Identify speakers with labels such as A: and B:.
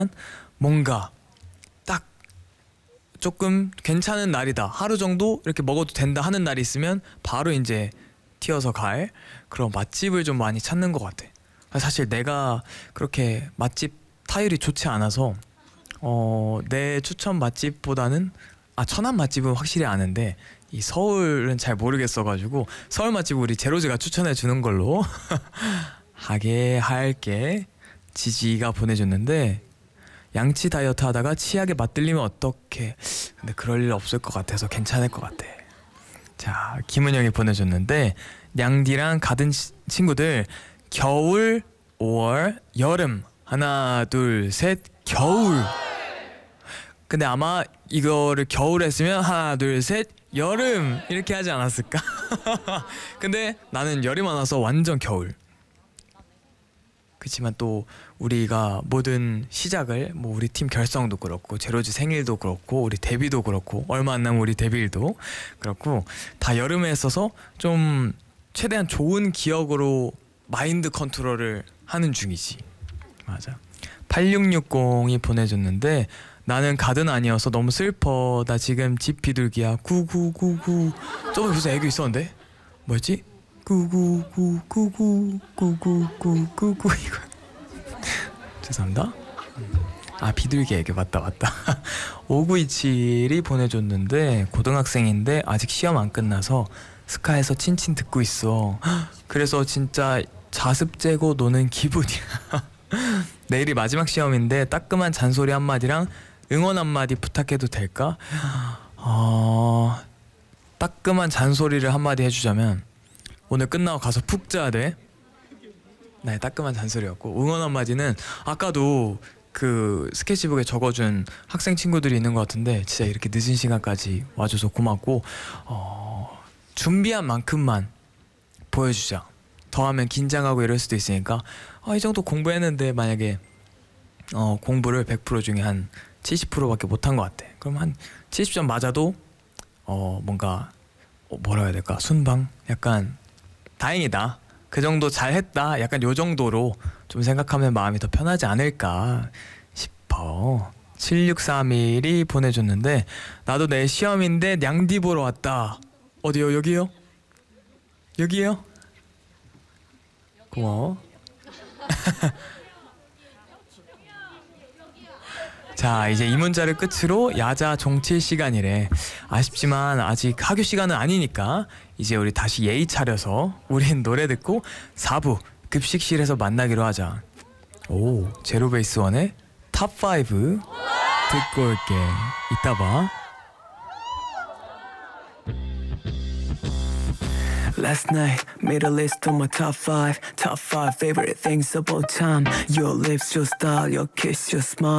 A: 뭔가 딱 조금 괜찮은 날이다, 하루 정도 이렇게 먹어도 된다 하는 날이 있으면 바로 이제 튀어서 갈 그런 맛집을 좀 많이 찾는 것 같아. 사실 내가 그렇게 맛집 타율이 좋지 않아서 내 추천 맛집보다는 천안 맛집은 확실히 아는데 이 서울은 잘 모르겠어가지고 서울 맛집 우리 제로즈가 추천해 주는 걸로 하게 할게. 지지가 보내줬는데 양치 다이어트 하다가 치약에 맛들리면 어떡해. 근데 그럴 일 없을 것 같아서 괜찮을 것 같아. 자, 김은영이 보내줬는데 냥디랑 가든 친구들 겨울, 5월, 여름. 하나 둘 셋 겨울. 근데 아마 이거를 겨울 했으면 하나 둘 셋 여름 이렇게 하지 않았을까? 근데 나는 열이 많아서 완전 겨울. 그렇지만 또 우리가 모든 시작을 뭐 우리 팀 결성도 그렇고 제로즈 생일도 그렇고 우리 데뷔도 그렇고 얼마 안 남은 우리 데뷔일도 그렇고 다 여름에 했어서 좀 최대한 좋은 기억으로 마인드 컨트롤을 하는 중이지. 맞아. 8660이 보내줬는데 나는 가든 아니어서 너무 슬퍼. 나 지금 집 비둘기야. 9999. 저번에 무슨 애교 있었는데? 뭐였지? 9999999999 이거. 죄송합니다. 비둘기 애교 맞다. 5927이 보내줬는데 고등학생인데 아직 시험 안 끝나서 스카에서 친친 듣고 있어. 그래서 진짜 자습 재고 노는 기분이야. 내일이 마지막 시험인데 따끔한 잔소리 한마디랑 응원 한마디 부탁해도 될까? 따끔한 잔소리를 한마디 해주자면 오늘 끝나고 가서 푹 자야 돼. 나의 따끔한 잔소리였고, 응원 한마디는 아까도 그 스케치북에 적어준 학생 친구들이 있는 것 같은데 진짜 이렇게 늦은 시간까지 와줘서 고맙고 준비한 만큼만 보여주자. 더하면 긴장하고 이럴 수도 있으니까 이 정도 공부했는데 만약에 공부를 100% 중에 한 70%밖에 못한 것 같아. 그럼 한 70점 맞아도 뭔가 뭐라 해야 될까? 순방? 약간 다행이다, 그 정도 잘했다, 약간 요 정도로 좀 생각하면 마음이 더 편하지 않을까 싶어. 7631이 보내줬는데 나도 내 시험인데 냥디 보러 왔다. 어디요? 여기요? 여기요? 고마워. 자, 이제 이 문자를 끝으로 야자 종칠 시간이래. 아쉽지만 아직 학교 시간은 아니니까 이제 우리 다시 예의 차려서 우린 노래 듣고 4부 급식실에서 만나기로 하자. 오, 제로베이스원의 탑5 듣고 올게. 이따 봐.
B: Last night, made a list of my top 5 favorite things of all time. Your lips, your style, your kiss, your smile.